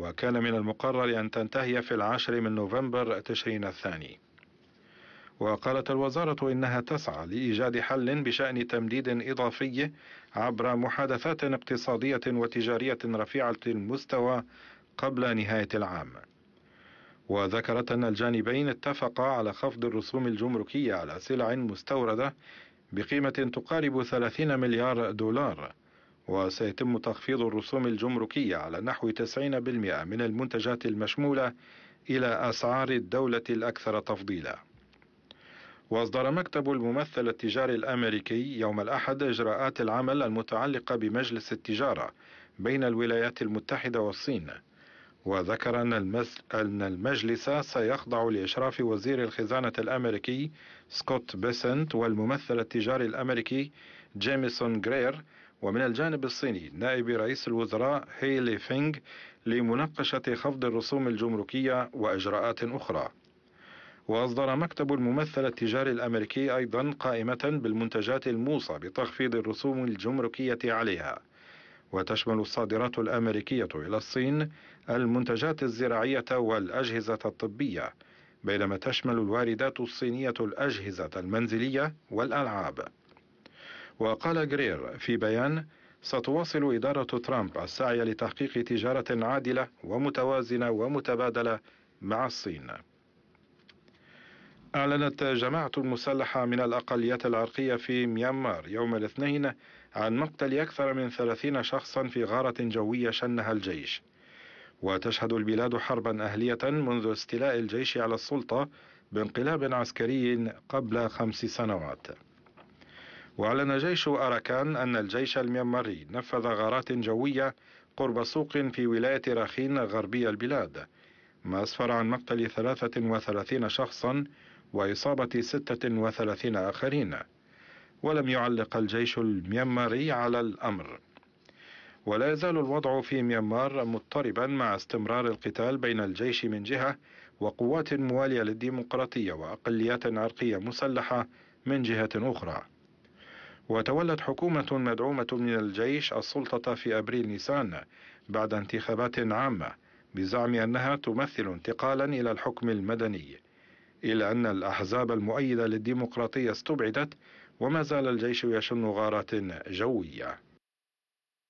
وكان من المقرر أن تنتهي في 10 من نوفمبر تشرين الثاني. وقالت الوزارة إنها تسعى لإيجاد حل بشأن تمديد إضافي عبر محادثات اقتصادية وتجارية رفيعة المستوى قبل نهاية العام. وذكرت أن الجانبين اتفقا على خفض الرسوم الجمركية على سلع مستوردة بقيمة تقارب 30 مليار دولار، وسيتم تخفيض الرسوم الجمركية على نحو 90% من المنتجات المشمولة إلى أسعار الدولة الأكثر تفضيلا. وأصدر مكتب الممثل التجاري الأمريكي يوم الأحد إجراءات العمل المتعلقة بمجلس التجارة بين الولايات المتحدة والصين، وذكر أن المجلس سيخضع لإشراف وزير الخزانة الأمريكي سكوت بيسنت والممثل التجاري الأمريكي جيميسون غرير، ومن الجانب الصيني نائب رئيس الوزراء هيلي فينغ، لمناقشة خفض الرسوم الجمركية وإجراءات أخرى. وأصدر مكتب الممثل التجاري الأمريكي أيضا قائمة بالمنتجات الموصى بتخفيض الرسوم الجمركية عليها، وتشمل الصادرات الأمريكية إلى الصين المنتجات الزراعية والأجهزة الطبية، بينما تشمل الواردات الصينية الأجهزة المنزلية والألعاب. وقال غرير في بيان: ستواصل إدارة ترامب السعي لتحقيق تجارة عادلة ومتوازنة ومتبادلة مع الصين. أعلنت جماعة المسلحة من الأقليات العرقية في ميانمار يوم الاثنين عن مقتل أكثر من 30 شخصا في غارة جوية شنها الجيش. وتشهد البلاد حربا أهلية منذ استيلاء الجيش على السلطة بانقلاب عسكري قبل 5 سنوات. وأعلن جيش أراكان أن الجيش الميانماري نفذ غارات جوية قرب سوق في ولاية راخين غربي البلاد، ما أسفر عن مقتل 33 شخصا وإصابة 36 آخرين. ولم يعلق الجيش الميانماري على الأمر. ولا يزال الوضع في ميانمار مضطربا مع استمرار القتال بين الجيش من جهة وقوات موالية للديمقراطية وأقليات عرقية مسلحة من جهة أخرى. وتولت حكومة مدعومة من الجيش السلطة في أبريل نيسان بعد انتخابات عامة بزعم أنها تمثل انتقالا إلى الحكم المدني، إلا أن الأحزاب المؤيدة للديمقراطية استبعدت، وما زال الجيش يشن غارات جوية.